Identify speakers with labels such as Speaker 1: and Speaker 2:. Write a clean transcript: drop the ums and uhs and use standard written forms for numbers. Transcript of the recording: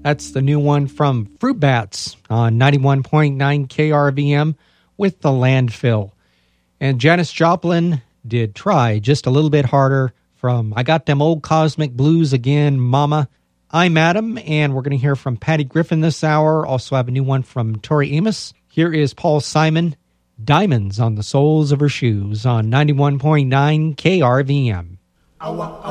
Speaker 1: That's the new one from Fruit Bats on 91.9 KRVM with The Landfill. And Janis Joplin did Try Just a Little Bit Harder from I Got Them Old Cosmic Blues Again, Mama. I'm Adam, and we're going to hear from Patty Griffin this hour. Also have a new one from Tori Amos. Here is Paul Simon, Diamonds on the Soles of Her Shoes on 91.9 KRVM.